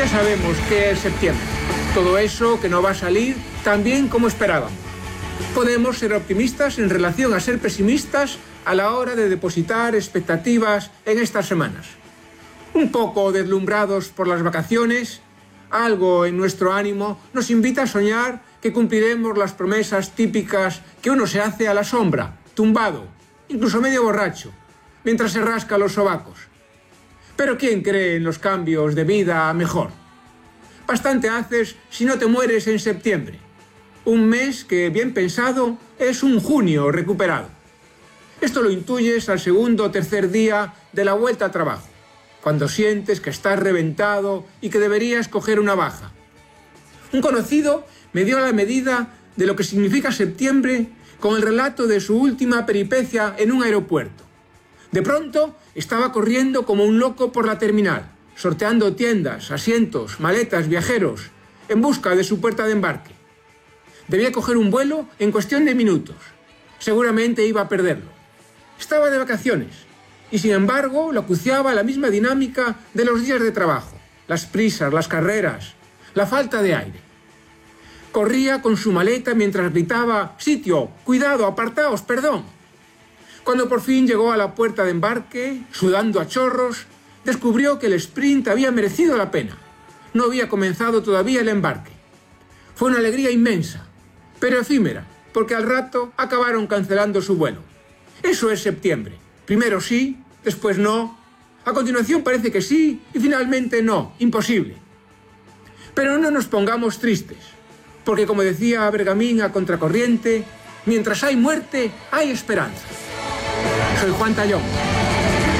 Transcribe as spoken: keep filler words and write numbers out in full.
Ya sabemos que es septiembre. Todo eso que no va a salir tan bien como esperábamos. Podemos ser optimistas en relación a ser pesimistas a la hora de depositar expectativas en estas semanas. Un poco deslumbrados por las vacaciones, algo en nuestro ánimo nos invita a soñar que cumpliremos las promesas típicas que uno se hace a la sombra, tumbado, incluso medio borracho, mientras se rasca los sobacos. Pero ¿quién cree en los cambios de vida a mejor? Bastante haces si no te mueres en septiembre. Un mes que, bien pensado, es un junio recuperado. Esto lo intuyes al segundo o tercer día de la vuelta al trabajo, cuando sientes que estás reventado y que deberías coger una baja. Un conocido me dio la medida de lo que significa septiembre con el relato de su última peripecia en un aeropuerto. De pronto estaba corriendo como un loco por la terminal, sorteando tiendas, asientos, maletas, viajeros, en busca de su puerta de embarque. Debía coger un vuelo en cuestión de minutos. Seguramente iba a perderlo. Estaba de vacaciones y, sin embargo, lo acuciaba la misma dinámica de los días de trabajo, las prisas, las carreras, la falta de aire. Corría con su maleta mientras gritaba: «Sitio, cuidado, apartaos, perdón». Cuando por fin llegó a la puerta de embarque, sudando a chorros, descubrió que el sprint había merecido la pena. No había comenzado todavía el embarque. Fue una alegría inmensa, pero efímera, porque al rato acabaron cancelando su vuelo. Eso es septiembre. Primero sí, después no. A continuación parece que sí y finalmente no. Imposible. Pero no nos pongamos tristes, porque como decía Bergamín a contracorriente, mientras hay muerte, hay esperanza. Soy Juan Tallón.